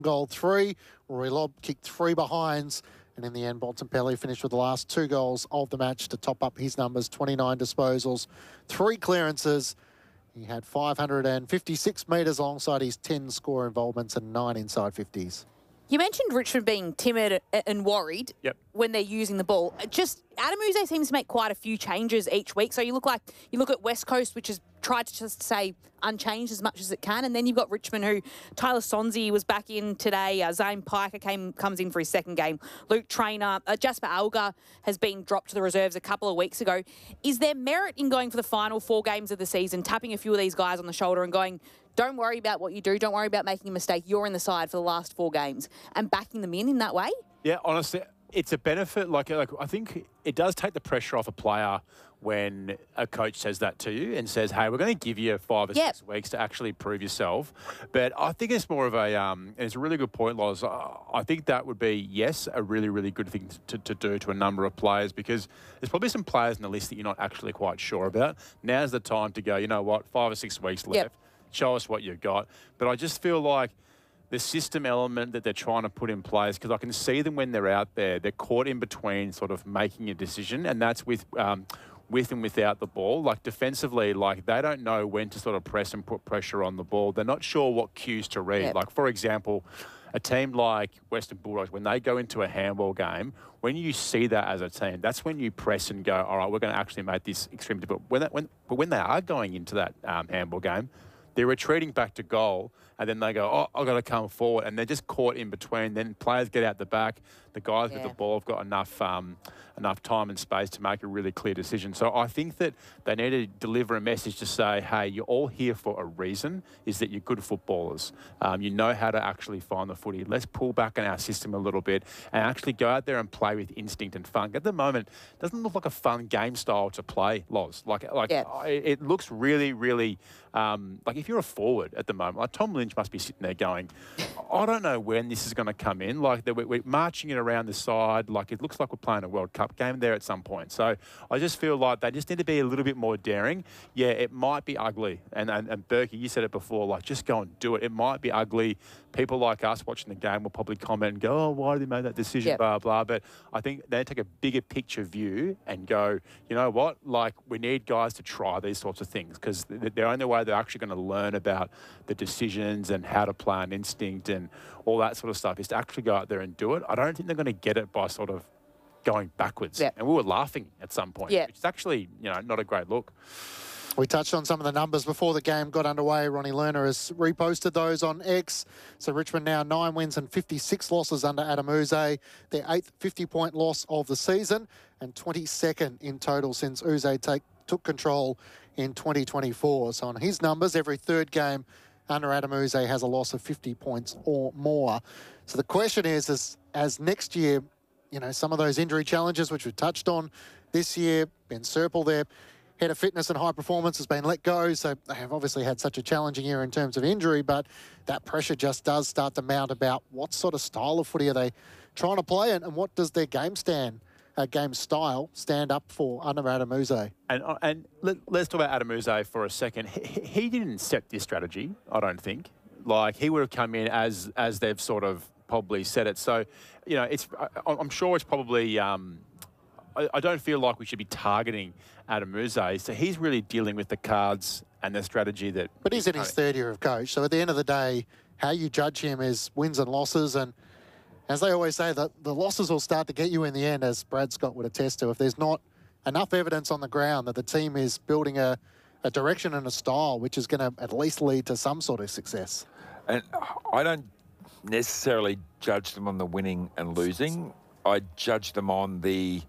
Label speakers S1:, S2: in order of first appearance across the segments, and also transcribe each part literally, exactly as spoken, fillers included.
S1: goal three. Rory Lobb kicked three behinds. And in the end, Bontempelli finished with the last two goals of the match to top up his numbers, twenty-nine disposals, three clearances. He had five hundred fifty-six metres alongside his ten score involvements and nine inside fifties.
S2: You mentioned Richmond being timid and worried
S3: yep.
S2: when they're using the ball. Just Adem Yze seems to make quite a few changes each week. So you look like you look at West Coast, which has tried to just say unchanged as much as it can, and then you've got Richmond, who Tyler Sonzi was back in today. Uh, Zane Piker came comes in for his second game. Luke Trainer, uh, Jasper Alga has been dropped to the reserves a couple of weeks ago. Is there merit in going for the final four games of the season, tapping a few of these guys on the shoulder and going, don't worry about what you do. Don't worry about making a mistake. You're in the side for the last four games, and backing them in in that way?
S3: Yeah, honestly, it's a benefit. Like, like I think it does take the pressure off a player when a coach says that to you and says, hey, we're going to give you five or yep. six weeks to actually prove yourself. But I think it's more of a, um, and it's a really good point, Loz. I think that would be, yes, a really, really good thing to, to do to a number of players, because there's probably some players in the list that you're not actually quite sure about. Now's the time to go, you know what, five or six weeks left.
S2: Yep.
S3: Show us what you've got. But I just feel like the system element that they're trying to put in place, because I can see them when they're out there, they're caught in between sort of making a decision, and that's with um, with and without the ball. Like defensively, like they don't know when to sort of press and put pressure on the ball. They're not sure what cues to read. Yep. Like, for example, a team like Western Bulldogs, when they go into a handball game, when you see that as a team, that's when you press and go, all right, we're going to actually make this extremely difficult. When that, when, but when they are going into that um, handball game, they're retreating back to goal, and then they go, oh, I've got to come forward, and they're just caught in between. Then players get out the back. The guys yeah. with the ball have got enough um, enough time and space to make a really clear decision. So I think that they need to deliver a message to say, hey, you're all here for a reason, is that you're good footballers. Um, you know how to actually find the footy. Let's pull back on our system a little bit and actually go out there and play with instinct and fun. At the moment, it doesn't look like a fun game style to play, Loz. Like, like
S2: yeah.
S3: it, it looks really, really, um, like if you're a forward at the moment, like Tom Lynch must be sitting there going, I don't know when this is going to come in. Like we're, we're marching it around the side. Like it looks like we're playing a World Cup game there at some point. So I just feel like they just need to be a little bit more daring. Yeah, it might be ugly. And, and, and Berkey, you said it before, like just go and do it. It might be ugly. People like us watching the game will probably comment and go, oh, why did they make that decision, yep. blah, blah. But I think they take a bigger picture view and go, you know what, like we need guys to try these sorts of things, because the only way they're actually going to learn about the decisions and how to play an instinct and all that sort of stuff is to actually go out there and do it. I don't think they're going to get it by sort of going backwards.
S2: Yep.
S3: And we were laughing at some point,
S2: yep.
S3: which is actually, you know, not a great look.
S1: We touched on some of the numbers before the game got underway. Ronnie Lerner has reposted those on X. So Richmond now nine wins and fifty-six losses under Adem Yze. Their eighth fifty-point loss of the season and twenty-second in total since Yze take, took control in twenty twenty-four. So on his numbers, every third game under Adem Yze has a loss of fifty points or more. So the question is, is, as next year, you know, some of those injury challenges which we touched on this year, Ben Serpel there, head of fitness and high performance, has been let go. So they have obviously had such a challenging year in terms of injury, but that pressure just does start to mount about what sort of style of footy are they trying to play, and, and what does their game stand, uh, game style stand up for under Adem Yze.
S3: And, and let, let's talk about Adem Yze for a second. He, he didn't set this strategy, I don't think. Like, he would have come in as as they've sort of probably set it. So, you know, it's I, I'm sure it's probably... Um, I, I don't feel like we should be targeting Adem Yze. So he's really dealing with the cards and the strategy that...
S1: But he's in his third year of coach. So at the end of the day, how you judge him is wins and losses. And as they always say, the, the losses will start to get you in the end, as Brad Scott would attest to. If there's not enough evidence on the ground that the team is building a, a direction and a style which is going to at least lead to some sort of success.
S4: And I don't necessarily judge them on the winning and losing. I judge them on the...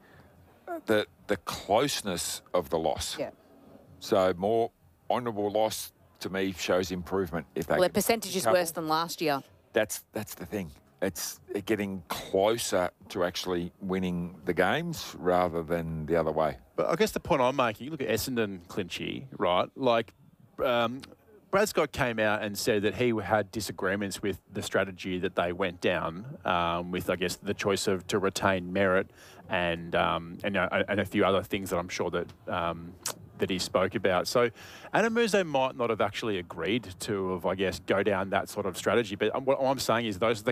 S4: the the closeness of the loss.
S2: Yeah.
S4: So more honourable loss to me shows improvement. If they
S2: well, their percentage is worse than last year.
S4: That's that's the thing. It's getting closer to actually winning the games rather than the other way.
S3: But I guess the point I'm making, look at Essendon, Clinchy, right? Like, um, Brad Scott came out and said that he had disagreements with the strategy that they went down um, with, I guess, the choice of to retain Merritt and um, and, uh, and a few other things that I'm sure that um, that he spoke about. So Adem might not have actually agreed to, of, I guess, go down that sort of strategy. But what I'm saying is those are the